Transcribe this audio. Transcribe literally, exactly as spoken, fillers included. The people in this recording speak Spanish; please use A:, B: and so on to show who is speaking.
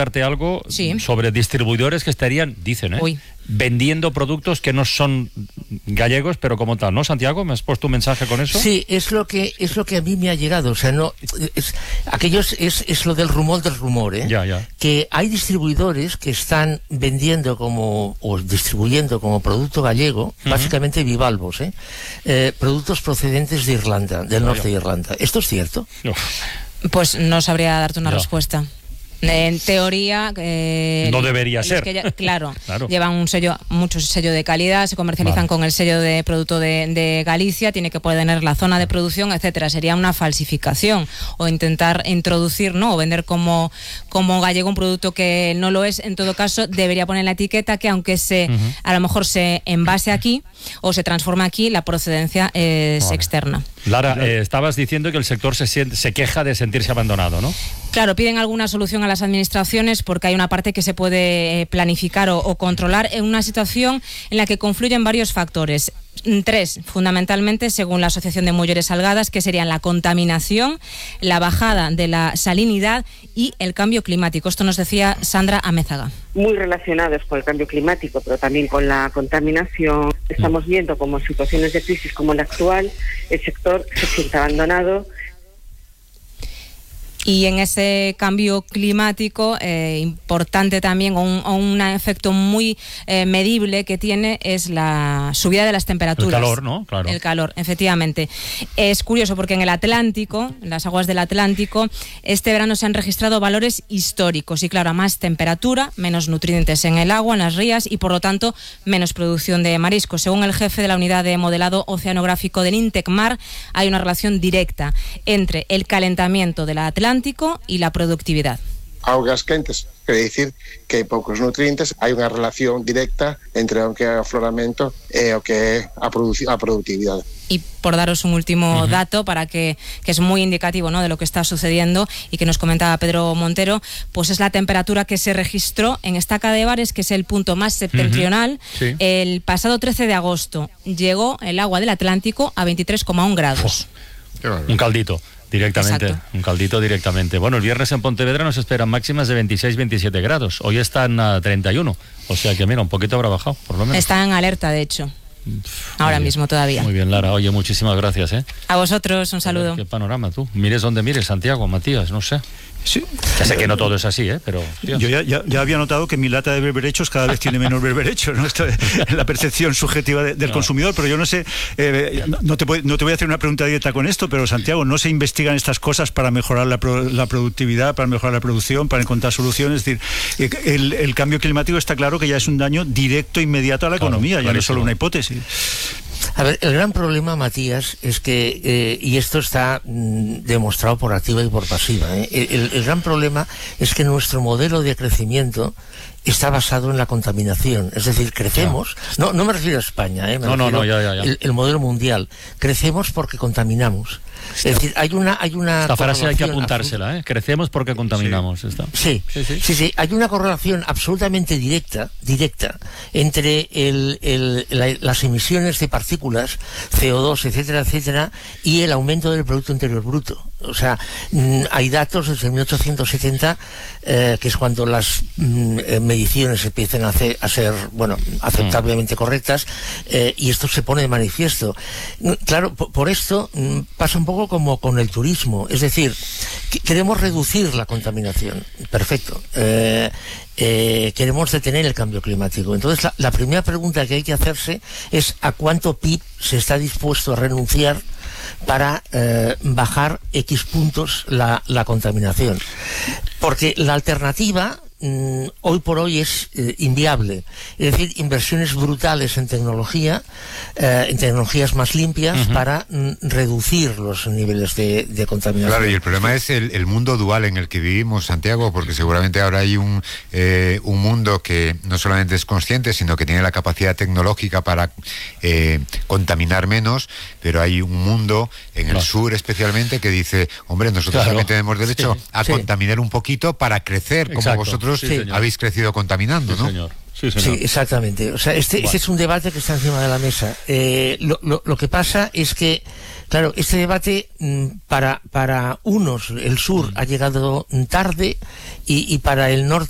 A: preguntarte algo
B: sí.
A: sobre distribuidores que estarían, dicen, ¿eh?
B: Uy.
A: vendiendo productos que no son gallegos, pero como tal, ¿no, Santiago? ¿Me has puesto un mensaje con eso?
C: Sí, es lo que es lo que a mí me ha llegado. O sea, no, es, aquellos es, es lo del rumor del rumor, ¿eh?
A: Ya, ya.
C: Que hay distribuidores que están vendiendo como o distribuyendo como producto gallego, uh-huh. básicamente bivalvos, ¿eh? Eh, productos procedentes de Irlanda, del norte de Irlanda. ¿Esto es cierto?
A: No.
B: Pues no sabría darte una
A: no.
B: respuesta. En teoría... Eh,
A: no debería ser.
B: Que ya, claro,
A: claro,
B: llevan un sello, mucho sello de calidad, se comercializan vale. con el sello de producto de, de Galicia, tiene que poder tener la zona de producción, etcétera. Sería una falsificación o intentar introducir, ¿no? O vender como, como gallego un producto que no lo es. En todo caso, debería poner la etiqueta que aunque se uh-huh. a lo mejor se envase aquí o se transforma aquí, la procedencia es vale. externa.
A: Lara, eh, estabas diciendo que el sector se, siente, se queja de sentirse abandonado, ¿no?
B: Claro, piden alguna solución a las administraciones porque hay una parte que se puede planificar o, o controlar en una situación en la que confluyen varios factores. Tres, fundamentalmente, según la Asociación de Mujeres Salgadas, que serían la contaminación, la bajada de la salinidad y el cambio climático. Esto nos decía Sandra Amézaga.
D: Muy relacionados con el cambio climático, pero también con la contaminación. Estamos viendo como en situaciones de crisis como la actual, el sector se siente abandonado.
B: Y en ese cambio climático, eh, importante también, o un, o un efecto muy eh, medible que tiene, es la subida de las temperaturas.
A: El calor, ¿no? Claro.
B: El calor, efectivamente. Es curioso porque en el Atlántico, en las aguas del Atlántico, este verano se han registrado valores históricos. Y claro, a más temperatura, menos nutrientes en el agua, en las rías, y por lo tanto, menos producción de mariscos. Según el jefe de la unidad de modelado oceanográfico del INTECMAR, hay una relación directa entre el calentamiento de la Atlántica y la productividad.
E: Augas quentes, quiere decir que hai poucos nutrientes, hai unha relación directa entre o que é o afloramento e o que é a, produ- a productividade.
B: Y por daros un último uh-huh. dato para que, que es muy indicativo, ¿no?, de lo que está sucediendo y que nos comentaba Pedro Montero, pues es la temperatura que se registró en Estaca de Bares, que es el punto más septentrional.
A: Uh-huh. Sí.
B: El pasado trece de agosto llegó el agua del Atlántico a veintitrés coma uno grados.
A: Oh, un caldito. Directamente, exacto. Un caldito directamente. Bueno, el viernes en Pontevedra nos esperan máximas de veintiséis veintisiete grados. Hoy están a treinta y uno. O sea que, mira, un poquito habrá bajado, por lo menos.
B: Está en alerta, de hecho. Ahora
A: Muy
B: mismo todavía.
A: Muy bien, Lara. Oye, muchísimas gracias, ¿eh?
B: A vosotros, un saludo.
A: Qué panorama, tú. Mires donde mires, Santiago, Matías, no sé.
F: Sí.
A: Ya sé que no todo es así, ¿eh? Pero tío.
F: Yo ya, ya, ya había notado que mi lata de berberechos cada vez tiene menos berberechos, ¿no? Esto es la percepción subjetiva de, del no. consumidor, pero yo no sé, eh, no, te voy, no te voy a hacer una pregunta directa con esto, pero Santiago, ¿no se investigan estas cosas para mejorar la, pro, la productividad, para mejorar la producción, para encontrar soluciones? Es decir, el, el cambio climático está claro que ya es un daño directo, inmediato a la
A: claro,
F: economía,
A: clarísimo.
F: Ya no es solo una hipótesis.
C: A ver, el gran problema, Matías, es que, eh, y esto está mm, demostrado por activa y por pasiva, ¿eh? el, el gran problema es que nuestro modelo de crecimiento está basado en la contaminación. Es decir, crecemos, ya. no no me refiero a España, ¿eh? me
A: no,
C: refiero
A: no, no, ya, ya, ya.
C: El, el modelo mundial. Crecemos porque contaminamos. Es decir, hay una hay una
A: esta frase hay que apuntársela, ¿eh? Crecemos porque contaminamos.
C: Sí.
A: Esta.
C: Sí, sí, sí, sí, sí. Hay una correlación absolutamente directa, directa entre el, el, la, las emisiones de partículas, C O dos, etcétera, etcétera, y el aumento del Producto Interior Bruto. O sea, mmm, hay datos desde mil ochocientos setenta, eh, que es cuando las mmm, eh, mediciones empiezan a, hacer, a ser, bueno, aceptablemente correctas, eh, y esto se pone de manifiesto. Claro, por, por esto mmm, pasa un poco como con el turismo, es decir, que queremos reducir la contaminación, perfecto, eh, eh, queremos detener el cambio climático. Entonces la, la primera pregunta que hay que hacerse es a cuánto P I B se está dispuesto a renunciar para eh, bajar X puntos la, la contaminación, porque la alternativa mm, hoy por hoy es eh, inviable. Es decir, inversiones brutales en tecnología, eh, en tecnologías más limpias, uh-huh. para mm, reducir los niveles de, de contaminación.
G: Claro, y el problema es el, el mundo dual en el que vivimos, Santiago, porque seguramente ahora hay un, eh, un mundo que no solamente es consciente, sino que tiene la capacidad tecnológica para eh, contaminar menos, pero hay un mundo en el claro. sur especialmente que dice, hombre, nosotros claro. también tenemos derecho sí, a sí. contaminar un poquito para crecer, como Exacto. vosotros sí, habéis crecido contaminando,
A: sí,
G: ¿no?
A: Señor. Sí, señor.
C: Sí, exactamente. O sea, este, bueno. este es un debate que está encima de la mesa. Eh, lo, lo, lo que pasa es que, claro, este debate para, para unos, el sur, ha llegado tarde, y, y para el norte